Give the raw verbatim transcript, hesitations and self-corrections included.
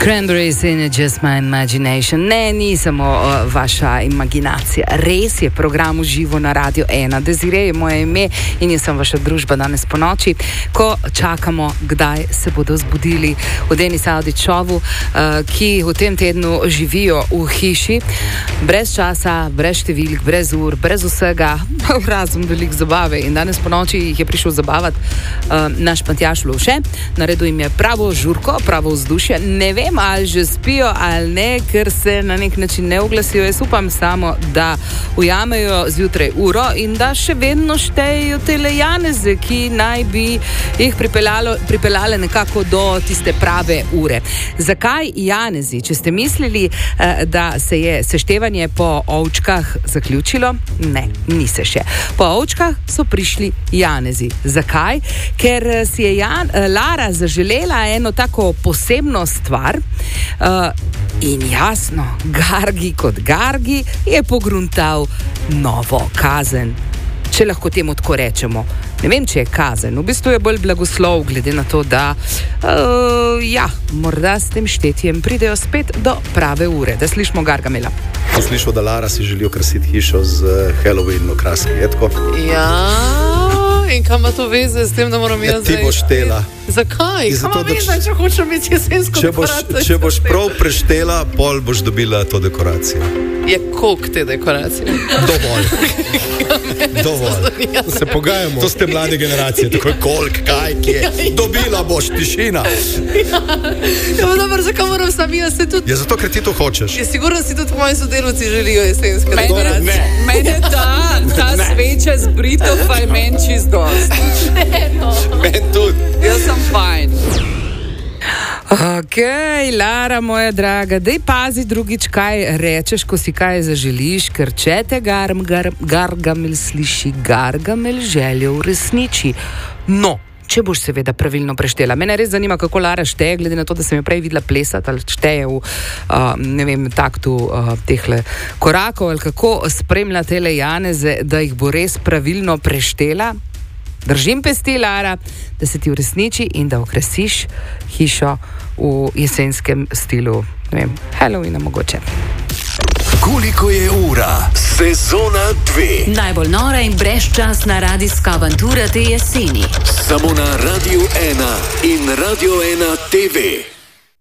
Cranberries in Just My Imagination. Ne, ni samo uh, vaša imaginacija. Res je program v živo na Radio ena. Desiree je moje ime in jaz sem vaša družba danes po noči, ko čakamo, kdaj se bodo zbudili v Denis Avdićovu, uh, ki v tem tednu živijo v hiši, brez časa, brez številk, brez ur, brez vsega, razen velik zabave. In danes po noči jih je prišel zabavati uh, naš Matjaž Lovše. Naredil jim je pravo žurko, pravo vzdušje. Ne vem, ali že spijo ali ne, ker se na nek način ne oglasijo. Jaz upam samo, da ujamejo zjutraj uro in da še vedno štejejo tele janeze, ki naj bi jih pripeljale nekako do tiste prave ure. Zakaj janezi? Če ste mislili, da se je seštevanje po ovčkah zaključilo, ne, ni se še. Po ovčkah so prišli janezi. Zakaj? Ker si je Jan, Lara zaželela eno tako posebno stvar. Uh, in jasno, Gargi kot Gargi je pogruntal novo kazen. Če lahko temu tako rečemo. Ne vem, če je kazen. V bistvu je bolj blagoslov, glede na to, da uh, ja, morda s tem štetjem pridejo spet do prave ure. Da slišimo Gargamela. Sem slišal, da Lara si želi okrasiti hišo z Halloween okraski. Je tako? Ja... In kaj ima to veze s tem, da moram jaz zdaj... Ti boš štela. Zakaj? Kaj ima veze, če hočem biti jesensko dekoracijo? Če boš prav preštela, pol boš dobila to dekoracijo. Je koliko te dekoracije? Dovolj. Dovolj. Se pogajamo. To ste mlade generacije. Tako je koliko, kaj, kje. Dobila boš, tišina. Ja, ja dobro, zakaj moram sam jaz se tudi... Ja, zato, ker ti to hočeš. Je sigurno si tudi moji sodelavci želijo jesenske dekoracije. Ne. Mene ta, ta sveča z Britov pa je meni čist dost. Ne, no. Men tudi. Jaz sem fajn. Ok, Lara, moja draga, daj pazi drugič, kaj rečeš, ko si kaj zaželiš, ker če te gar, gar, Gargamel sliši, Gargamel željo uresniči. No, če boš seveda pravilno preštela. Mene res zanima, kako Lara šteje, glede na to, da sem jo prej videla plesati, ali šteje v, uh, ne vem, taktu uh, tehle korakov, ali kako spremlja tele janeze, da jih bo res pravilno preštela. Držim pesti, Lara, da se ti uresniči in da okrasiš hišo v jesenskem stilu, ne vem, Halloweena mogoče. Koliko je ura? Sezona dve. Najbolj nora in brezčasna radijska avantura te jeseni. Samo na Radio ena in Radio ena T V.